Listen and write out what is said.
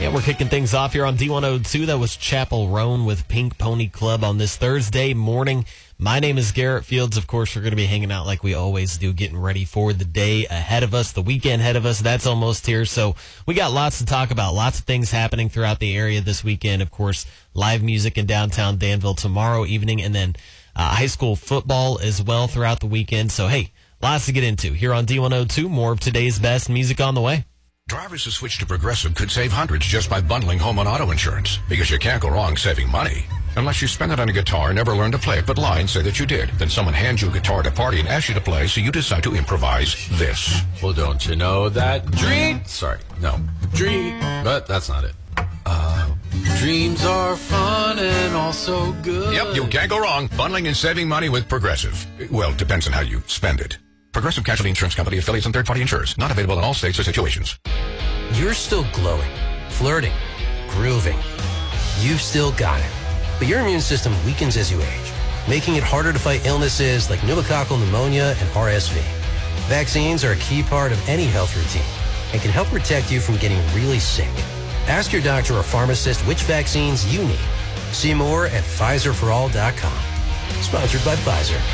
Yeah, we're kicking things off here on D102. That was Chapel Roan with Pink Pony Club on this Thursday morning. My name is Garrett Fields. Of course, we're going to be hanging out like we always do, getting ready for the day ahead of us, the weekend ahead of us. That's almost here. So we got lots to talk about, lots of things happening throughout the area this weekend. Of course, live music in downtown Danville tomorrow evening, and then high school football as well throughout the weekend. So, hey, lots to get into here on D102. More of today's best music on the way. Drivers who switch to Progressive could save hundreds just by bundling home and auto insurance, because you can't go wrong saving money. Unless you spend it on a guitar and never learn to play it, but lie and say that you did. Then someone hands you a guitar at a party and asks you to play, so you decide to improvise this. Well, don't you know that but that's not it. Dreams are fun and also good. Yep, you can't go wrong bundling and saving money with Progressive. Well, depends on how you spend it. Progressive Casualty Insurance Company, affiliates, and third-party insurers. Not available in all states or situations. You're still glowing, flirting, grooving. You've still got it. But your immune system weakens as you age, making it harder to fight illnesses like pneumococcal pneumonia and RSV. Vaccines are a key part of any health routine and can help protect you from getting really sick. Ask your doctor or pharmacist which vaccines you need. See more at PfizerForAll.com. Sponsored by Pfizer.